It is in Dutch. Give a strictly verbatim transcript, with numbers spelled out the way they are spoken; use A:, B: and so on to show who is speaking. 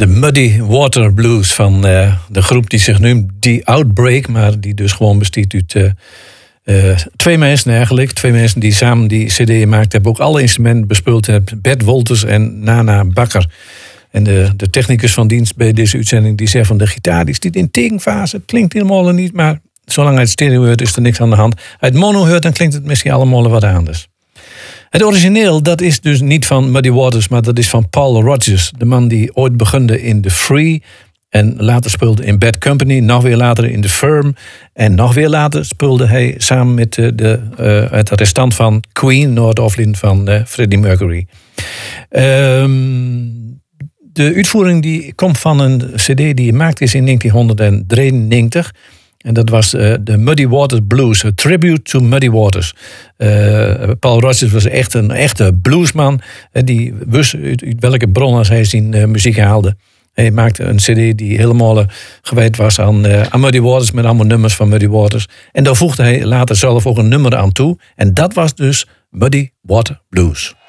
A: de Muddy Water Blues van uh, de groep die zich noemt The Outbreak, maar die dus gewoon bestaat uit uh, uh, twee mensen eigenlijk. Twee mensen die samen die cd maakt hebben, ook alle instrumenten bespeeld hebben. Bert Wolters en Nana Bakker. En de, de technicus van dienst bij deze uitzending die zegt van de gitaar die zit in tegenfase. Het klinkt helemaal niet, maar zolang hij het stereo hoort is er niks aan de hand. Als hij het mono hoort, dan klinkt het misschien allemaal wat anders. Het origineel, dat is dus niet van Muddy Waters, maar dat is van Paul Rodgers. De man die ooit begunde in The Free en later speelde in Bad Company. Nog weer later in The Firm. En nog weer later speelde hij samen met de, de, uh, het restant van Queen, Noord-Oflin van uh, Freddie Mercury. Um, de uitvoering die komt van een cd die gemaakt is in negentien drieënnegentig. En dat was uh, de Muddy Waters Blues, a tribute to Muddy Waters. Uh, Paul Rodgers was echt een echte bluesman. Uh, die wist uit, uit welke bron hij zijn uh, muziek haalde. Hij maakte een cd die helemaal uh, gewijd was aan, uh, aan Muddy Waters, met allemaal nummers van Muddy Waters. En daar voegde hij later zelf ook een nummer aan toe. En dat was dus Muddy Water Blues.